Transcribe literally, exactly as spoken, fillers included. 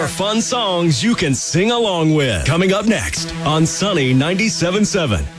fun songs you can sing along with. Coming up next on Sunny ninety-seven point seven.